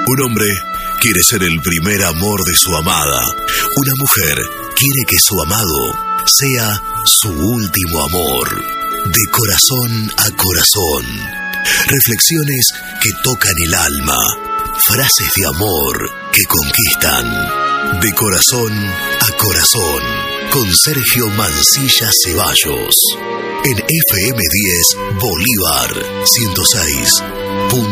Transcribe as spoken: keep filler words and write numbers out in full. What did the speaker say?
Un hombre quiere ser el primer amor de su amada. Una mujer quiere que su amado sea su último amor. De corazón a corazón. Reflexiones que tocan el alma. Frases de amor que conquistan. De corazón a corazón. Con Sergio Mancilla Ceballos. En F M diez Bolívar ciento seis